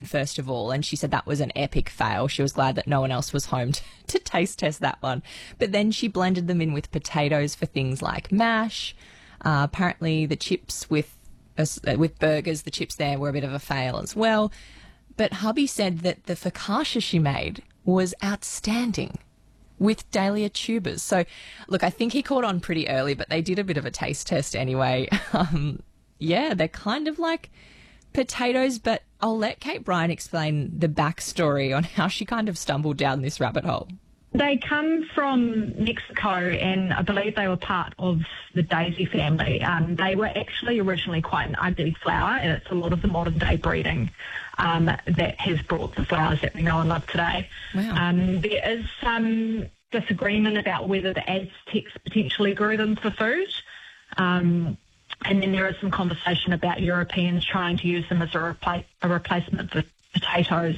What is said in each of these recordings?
first of all, and she said that was an epic fail. She was glad that no one else was home to taste test that one. But then she blended them in with potatoes for things like mash. Apparently the chips with burgers, the chips there were a bit of a fail as well. But hubby said that the focaccia she made was outstanding with dahlia tubers. So, look, I think he caught on pretty early, but they did a bit of a taste test anyway. Yeah, they're kind of like potatoes, but I'll let Kate Bryan explain the backstory on how she kind of stumbled down this rabbit hole. They come from Mexico, and I believe they were part of the Daisy family. They were actually originally quite an ugly flower, and it's a lot of the modern-day breeding that has brought the flowers that we know and love today. Wow. There is some disagreement about whether the Aztecs potentially grew them for food. And then there is some conversation about Europeans trying to use them as a replacement for potatoes.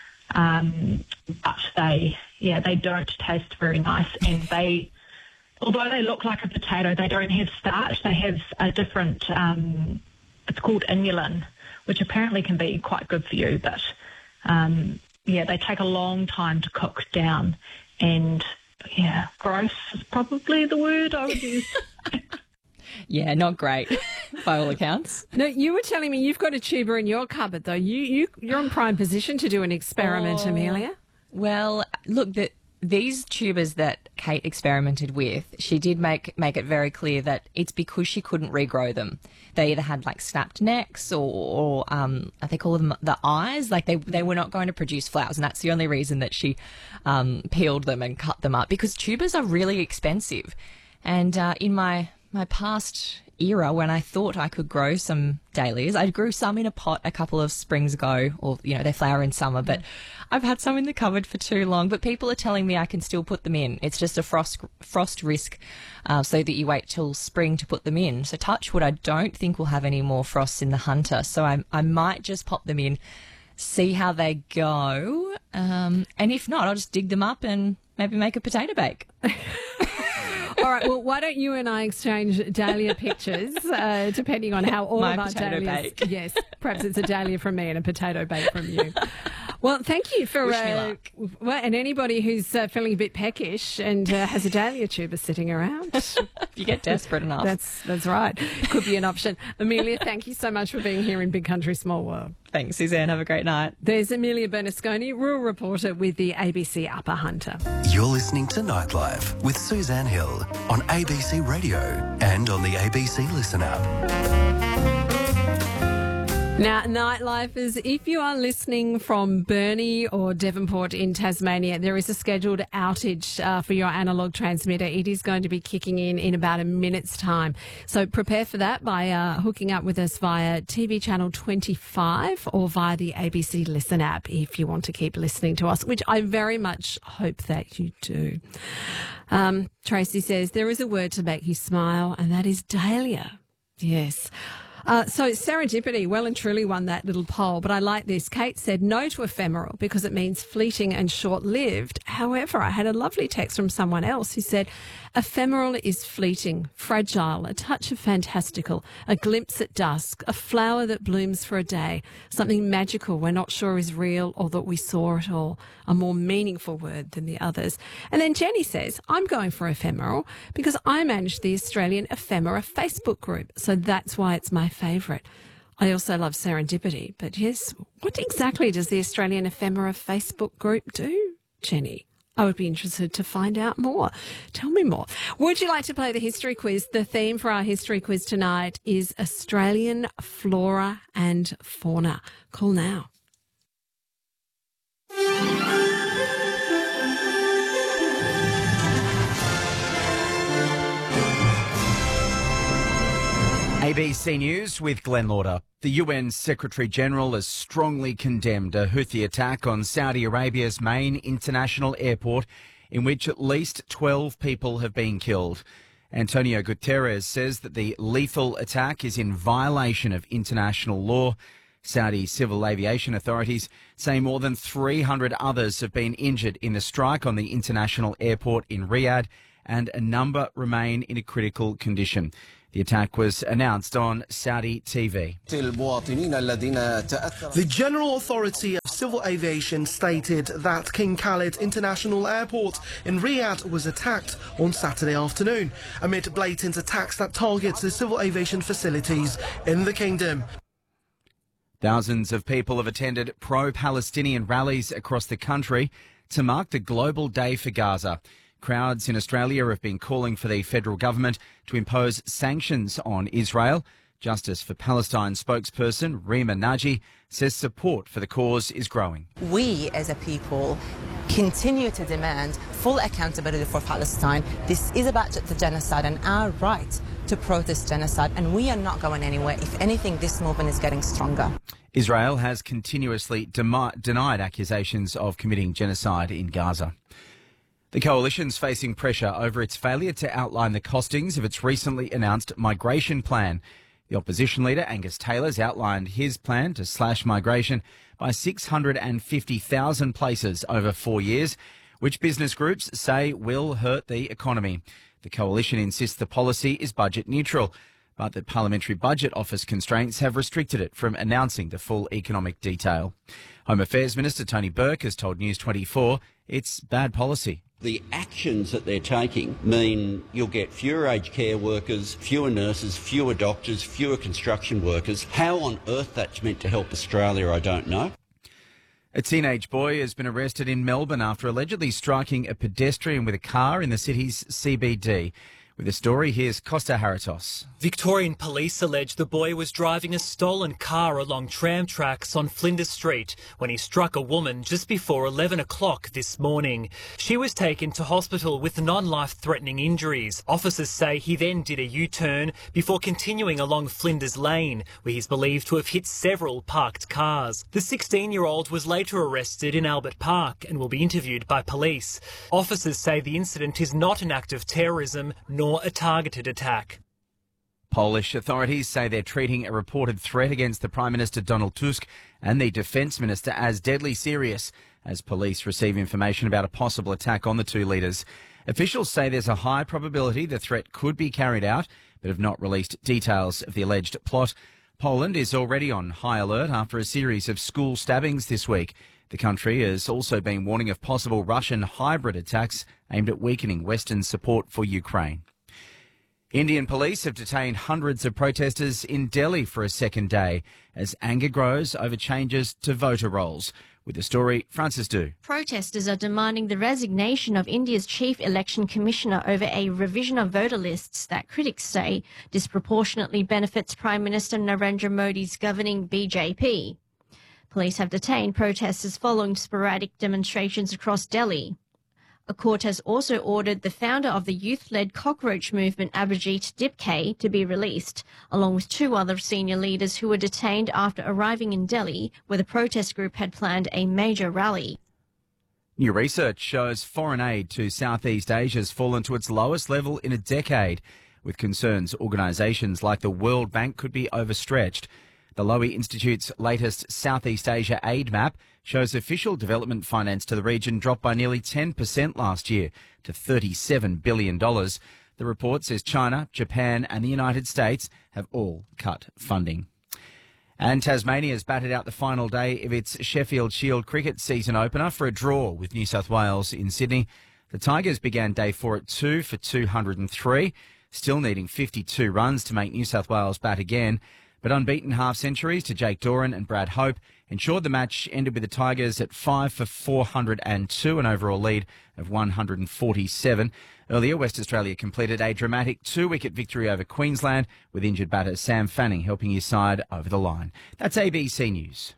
But they don't taste very nice, and although they look like a potato, they don't have starch. They have a different, it's called inulin, which apparently can be quite good for you, but they take a long time to cook down, and gross is probably the word I would use. Yeah, not great by all accounts. No, you were telling me you've got a tuber in your cupboard, though. You're in prime position to do an experiment, Amelia. Well, look, these tubers that Kate experimented with, she did make it very clear that it's because she couldn't regrow them. They either had like snapped necks or they call them the eyes, like they were not going to produce flowers, and that's the only reason that she peeled them and cut them up, because tubers are really expensive. And in my past era, when I thought I could grow some dahlias, I grew some in a pot a couple of springs ago, or, they flower in summer, but I've had some in the cupboard for too long. But people are telling me I can still put them in. It's just a frost risk, so that you wait till spring to put them in. So touch wood, I don't think we'll have any more frosts in the Hunter. So I might just pop them in, see how they go. And if not, I'll just dig them up and maybe make a potato bake. All right, well, why don't you and I exchange dahlia pictures, depending on how all of our potato dahlias... bake. Yes, perhaps it's a dahlia from me and a potato bake from you. Well, thank you for... Wish me luck. Well, and anybody who's feeling a bit peckish and has a dahlia tuber sitting around. If you get desperate enough. That's right. Could be an option. Amelia, thank you so much for being here in Big Country, Small World. Thanks, Suzanne. Have a great night. There's Amelia Bernasconi, rural reporter with the ABC Upper Hunter. You're listening to Nightlife with Suzanne Hill on ABC Radio and on the ABC Listen app. Now, Nightlifers, if you are listening from Burnie or Devonport in Tasmania, there is a scheduled outage for your analogue transmitter. It is going to be kicking in about a minute's time. So prepare for that by hooking up with us via TV channel 25 or via the ABC Listen app if you want to keep listening to us, which I very much hope that you do. Tracy says, there is a word to make you smile, and that is dahlia. Yes. So Serendipity well and truly won that little poll, but I like this. Kate said no to ephemeral because it means fleeting and short-lived. However, I had a lovely text from someone else who said ephemeral is fleeting, fragile, a touch of fantastical, a glimpse at dusk, a flower that blooms for a day, something magical we're not sure is real or that we saw at all, a more meaningful word than the others. And then Jenny says, I'm going for ephemeral because I manage the Australian Ephemera Facebook group, so that's why it's my favourite. I also love serendipity, but yes, what exactly does the Australian Ephemera Facebook group do, Jenny? I would be interested to find out more. Tell me more. Would you like to play the history quiz? The theme for our history quiz tonight is Australian flora and fauna. Call now. ABC News with Glenn Lauder. The UN Secretary-General has strongly condemned a Houthi attack on Saudi Arabia's main international airport in which at least 12 people have been killed. Antonio Guterres says that the lethal attack is in violation of international law. Saudi civil aviation authorities say more than 300 others have been injured in the strike on the international airport in Riyadh, and a number remain in a critical condition. The attack was announced on Saudi TV. The General Authority of Civil Aviation stated that King Khalid International Airport in Riyadh was attacked on Saturday afternoon amid blatant attacks that targets the civil aviation facilities in the kingdom. Thousands of people have attended pro-Palestinian rallies across the country to mark the Global Day for Gaza. Crowds in Australia have been calling for the federal government to impose sanctions on Israel. Justice for Palestine spokesperson Rima Naji says support for the cause is growing. We as a people continue to demand full accountability for Palestine. This is about the genocide and our right to protest genocide, and we are not going anywhere. If anything, this movement is getting stronger. Israel has continuously denied accusations of committing genocide in Gaza. The coalition's facing pressure over its failure to outline the costings of its recently announced migration plan. The opposition leader, Angus Taylor's outlined his plan to slash migration by 650,000 places over 4 years, which business groups say will hurt the economy. The coalition insists the policy is budget neutral, but that Parliamentary Budget Office constraints have restricted it from announcing the full economic detail. Home Affairs Minister Tony Burke has told News 24 it's bad policy. The actions that they're taking mean you'll get fewer aged care workers, fewer nurses, fewer doctors, fewer construction workers. How on earth that's meant to help Australia, I don't know. A teenage boy has been arrested in Melbourne after allegedly striking a pedestrian with a car in the city's CBD. With a story, here's Costa Haritos. Victorian police allege the boy was driving a stolen car along tram tracks on Flinders Street when he struck a woman just before 11 o'clock this morning. She was taken to hospital with non-life-threatening injuries. Officers say he then did a U-turn before continuing along Flinders Lane, where he's believed to have hit several parked cars. The 16-year-old was later arrested in Albert Park and will be interviewed by police. Officers say the incident is not an act of terrorism nor a targeted attack. Polish authorities say they're treating a reported threat against the Prime Minister Donald Tusk and the Defence Minister as deadly serious as police receive information about a possible attack on the two leaders. Officials say there's a high probability the threat could be carried out, but have not released details of the alleged plot. Poland is already on high alert after a series of school stabbings this week. The country has also been warning of possible Russian hybrid attacks aimed at weakening Western support for Ukraine. Indian police have detained hundreds of protesters in Delhi for a second day as anger grows over changes to voter rolls. With the story, Francis Du. Protesters are demanding the resignation of India's chief election commissioner over a revision of voter lists that critics say disproportionately benefits Prime Minister Narendra Modi's governing BJP. Police have detained protesters following sporadic demonstrations across Delhi. A court has also ordered the founder of the youth-led cockroach movement, Abhijit Dipke, to be released, along with two other senior leaders who were detained after arriving in Delhi, where the protest group had planned a major rally. New research shows foreign aid to Southeast Asia has fallen to its lowest level in a decade, with concerns organisations like the World Bank could be overstretched. The Lowy Institute's latest Southeast Asia aid map shows official development finance to the region dropped by nearly 10% last year to $37 billion. The report says China, Japan and the United States have all cut funding. And Tasmania's batted out the final day of its Sheffield Shield cricket season opener for a draw with New South Wales in Sydney. The Tigers began day 4 at 2 for 203, still needing 52 runs to make New South Wales bat again. But unbeaten half-centuries to Jake Doran and Brad Hope ensured the match ended with the Tigers at 5 for 402, an overall lead of 147. Earlier, West Australia completed a dramatic 2-wicket victory over Queensland, with injured batter Sam Fanning helping his side over the line. That's ABC News.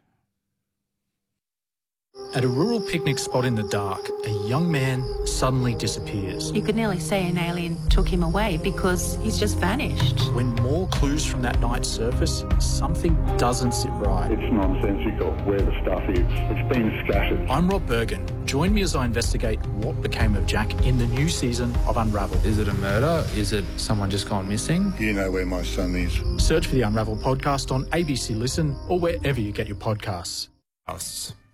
At a rural picnic spot in the dark, a young man suddenly disappears. You could nearly say an alien took him away because he's just vanished. When more clues from that night surface, something doesn't sit right. It's nonsensical where the stuff is. It's been scattered. I'm Rob Bergen. Join me as I investigate what became of Jack in the new season of Unravel. Is it a murder? Is it someone just gone missing? You know where my son is. Search for the Unravel podcast on ABC Listen or wherever you get your podcasts.